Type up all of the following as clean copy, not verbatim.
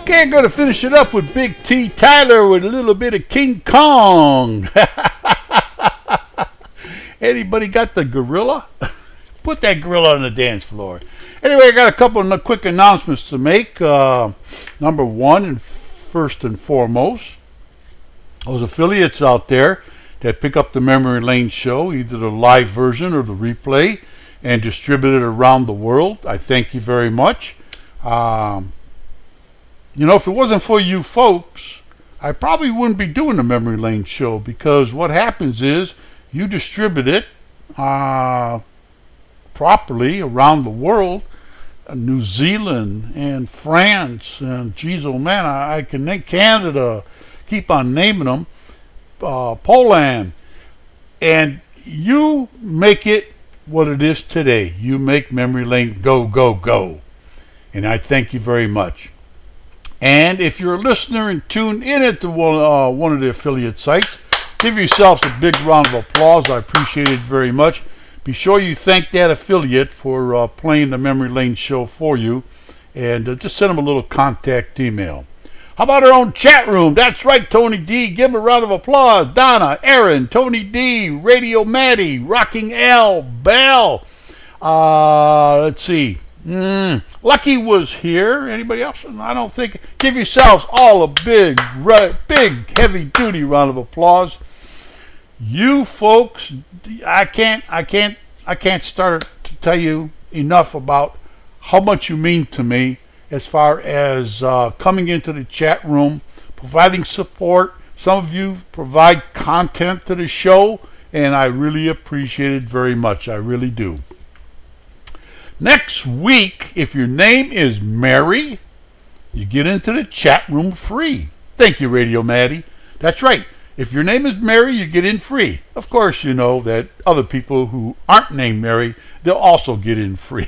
Okay, I'm going to finish it up with Big T Tyler with a little bit of King Kong. Anybody got the gorilla? Put that gorilla on the dance floor. Anyway, I got a couple of quick announcements to make. Number one, and first and foremost, those affiliates out there that pick up the Memory Lane show, either the live version or the replay, and distribute it around the world. I thank you very much. If it wasn't for you folks, I probably wouldn't be doing the Memory Lane show, because what happens is you distribute it properly around the world, New Zealand and France and geez, oh man, I can name Canada, keep on naming them, Poland, and you make it what it is today. You make Memory Lane go, go, go. And I thank you very much. And if you're a listener and tuned in at the one of the affiliate sites, give yourselves a big round of applause. I appreciate it very much. Be sure you thank that affiliate for playing the Memory Lane show for you, and just send them a little contact email. How about our own chat room? That's right, Tony D. Give him a round of applause. Donna, Aaron, Tony D, Radio Maddie, Rocking L, Bell. Let's see. Lucky was here. Anybody else? I don't think. Give yourselves all a big, heavy-duty round of applause. You folks, I can't start to tell you enough about how much you mean to me, as far as coming into the chat room, providing support. Some of you provide content to the show, and I really appreciate it very much. I really do. Next week, if your name is Mary, you get into the chat room free. Thank you, Radio Maddie. That's right. If your name is Mary, you get in free. Of course, you know that other people who aren't named Mary, they'll also get in free.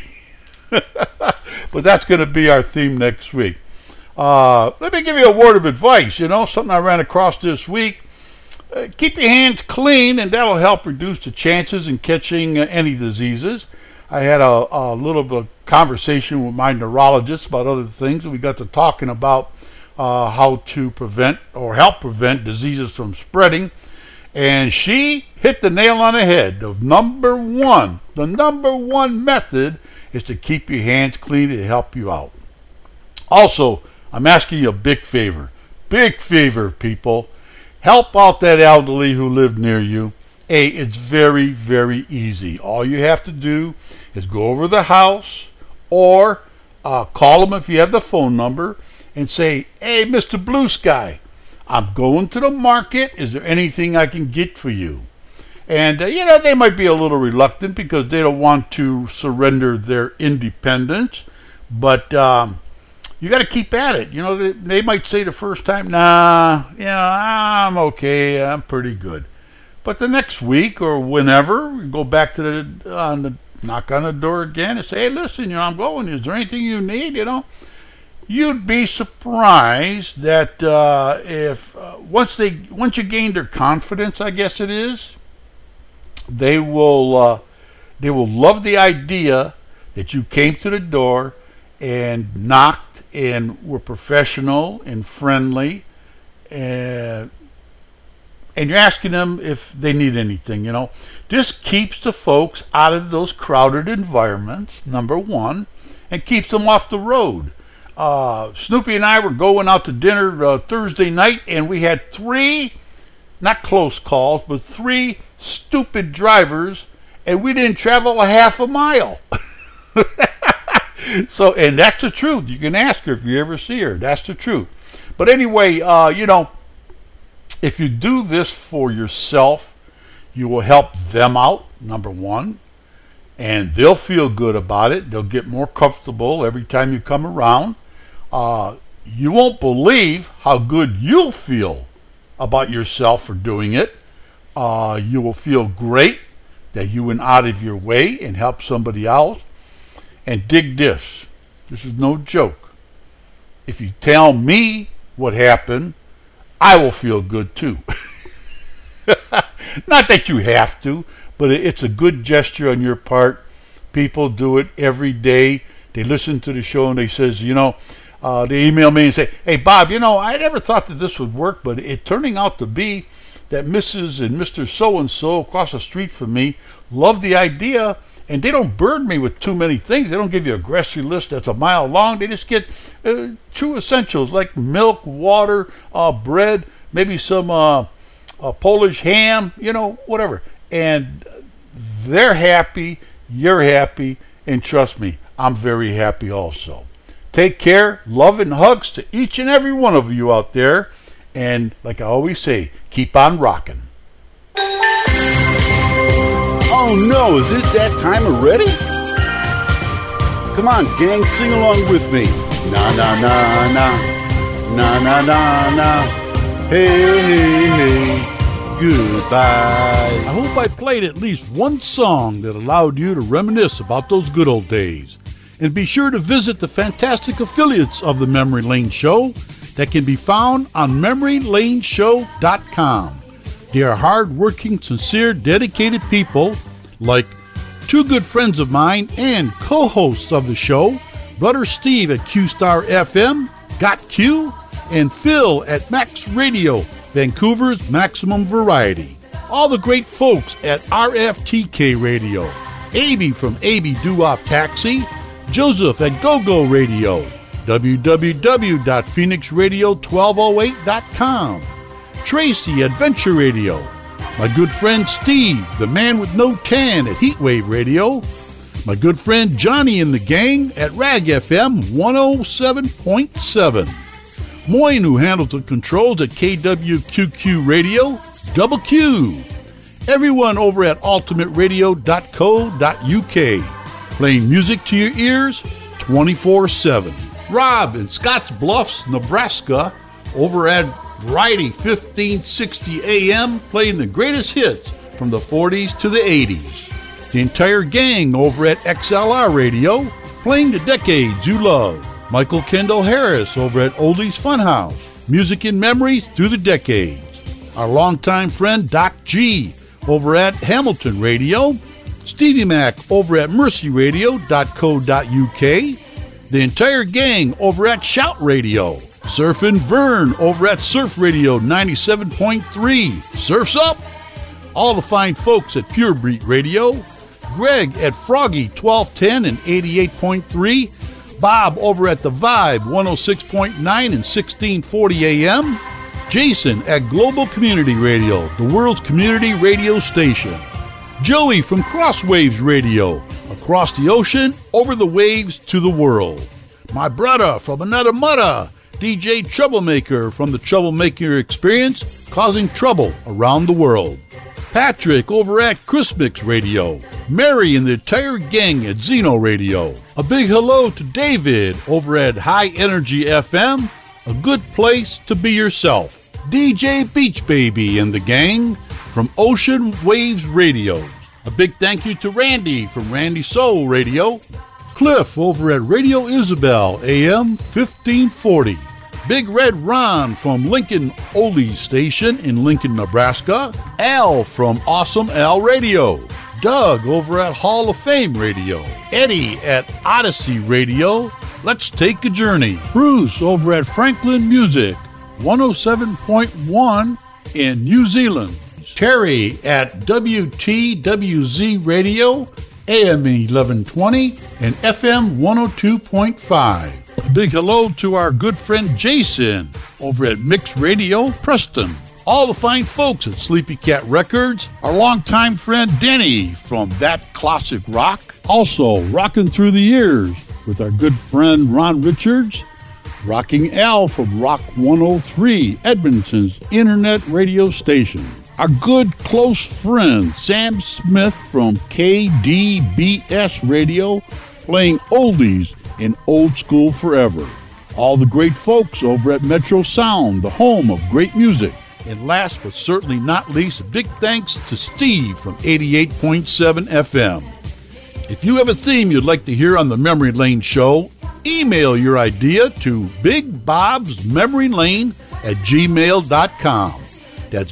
But that's going to be our theme next week. Let me give you a word of advice. Something I ran across this week. Keep your hands clean, and that'll help reduce the chances in catching any diseases. I had a little bit of conversation with my neurologist about other things, and we got to talking about how to prevent or help prevent diseases from spreading. And she hit the nail on the head of number one. The number one method is to keep your hands clean to help you out. Also, I'm asking you a big favor. Big favor, people. Help out that elderly who live near you. Hey, it's very, very easy. All you have to do is go over the house or call them if you have the phone number and say, hey, Mr. Blue Sky, I'm going to the market. Is there anything I can get for you? And, they might be a little reluctant because they don't want to surrender their independence. But you got to keep at it. They might say the first time, nah, I'm okay. I'm pretty good. But the next week or whenever, we go back to the knock on the door again and say, hey, listen, I'm going. Is there anything you need? You'd be surprised that if once you gain their confidence, I guess it is, they will love the idea that you came to the door and knocked and were professional and friendly, and you're asking them if they need anything. This keeps the folks out of those crowded environments, number one, and keeps them off the road. Snoopy and I were going out to dinner Thursday night, and we had 3, not close calls, but 3 stupid drivers, and we didn't travel a half a mile. So, and that's the truth. You can ask her if you ever see her. That's the truth. But anyway, if you do this for yourself, you will help them out, number one, and they'll feel good about it. They'll get more comfortable every time you come around. You won't believe how good you'll feel about yourself for doing it. You will feel great that you went out of your way and helped somebody else. And dig this. This is no joke. If you tell me what happened, I will feel good too. Not that you have to, but it's a good gesture on your part. People do it every day. They listen to the show and they says, they email me and say, hey, Bob, I never thought that this would work, but it turning out to be that Mrs. and Mr. So-and-so across the street from me love the idea, and they don't burden me with too many things. They don't give you a grocery list that's a mile long. They just get true essentials like milk, water, bread, maybe some Polish ham, whatever. And they're happy, you're happy, and trust me, I'm very happy also. Take care, love and hugs to each and every one of you out there. And like I always say, keep on rocking. Oh no, is it that time already? Come on, gang, sing along with me. Na na na na, na na na na, hey hey hey, goodbye. I hope I played at least one song that allowed you to reminisce about those good old days. And be sure to visit the fantastic affiliates of the Memory Lane Show that can be found on memorylaneshow.com. They are hard-working, sincere, dedicated people like two good friends of mine and co-hosts of the show, Brother Steve at Q-Star FM, Got Q, and Phil at Max Radio, Vancouver's Maximum Variety. All the great folks at RFTK Radio, AB from AB Doo-Wop Taxi, Joseph at GoGo Radio, www.phoenixradio1208.com, Tracy at Venture Radio, my good friend Steve, the man with no tan at Heatwave Radio, my good friend Johnny and the gang at Rag FM 107.7, Moyne, who handles the controls at KWQQ Radio, Double Q, everyone over at ultimateradio.co.uk, playing music to your ears 24/7. Rob in Scotts Bluffs, Nebraska, over at Variety 1560 AM, playing the greatest hits from the 40s to the 80s. The entire gang over at XLR Radio, playing the decades you love. Michael Kendall Harris over at Oldies Funhouse, music and memories through the decades. Our longtime friend Doc G over at Hamilton Radio, Stevie Mac over at mercyradio.co.uk, the entire gang over at Shout Radio, Surfin' Vern over at Surf Radio 97.3, Surf's Up, all the fine folks at Pure Beat Radio, Greg at Froggy 1210 and 88.3, Bob over at The Vibe 106.9 and 1640 AM, Jason at Global Community Radio, the world's community radio station, Joey from Crosswaves Radio, across the ocean, over the waves to the world. My brother from another mother, DJ Troublemaker from the Troublemaker Experience, causing trouble around the world. Patrick over at Chrismix Radio, Mary and the entire gang at Zeno Radio. A big hello to David over at High Energy FM, a good place to be yourself. DJ Beach Baby and the gang from Ocean Waves Radio. A big thank you to Randy from Randy Soul Radio. Cliff over at Radio Isabel AM 1540. Big Red Ron from Lincoln Oldies Station in Lincoln, Nebraska. Al from Awesome Al Radio. Doug over at Hall of Fame Radio. Eddie at Odyssey Radio. Let's take a journey. Bruce over at Franklin Music 107.1 in New Zealand. Terry at WTWZ Radio, AM 1120 and FM 102.5. A big hello to our good friend Jason over at Mix Radio, Preston. All the fine folks at Sleepy Cat Records, our longtime friend Denny from That Classic Rock. Also, rocking through the years with our good friend Ron Richards, Rocking Al from Rock 103, Edmonton's internet radio station. Our good close friend Sam Smith from KDBS Radio, playing oldies and old school forever. All the great folks over at Metro Sound, the home of great music. And last but certainly not least, a big thanks to Steve from 88.7 FM. If you have a theme you'd like to hear on the Memory Lane Show, email your idea to bigbobsmemorylane@gmail.com. That's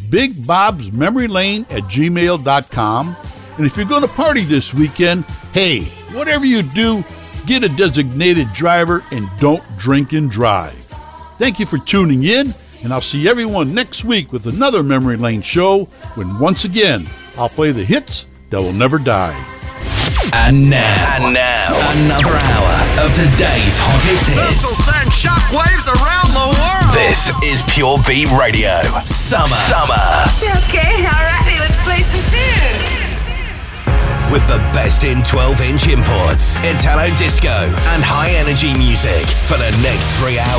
bigbobsmemorylane@gmail.com. And if you're going to party this weekend, hey, whatever you do, get a designated driver, and don't drink and drive. Thank you for tuning in, and I'll see everyone next week with another Memory Lane show when once again I'll play the hits that will never die. And now, another hour of today's hottest hits. This will send shockwaves around the world. This is Pure Beat Radio. Summer. Okay, alrighty, let's play some tunes. With the best in 12-inch imports, Italo disco, and high energy music for the next 3 hours.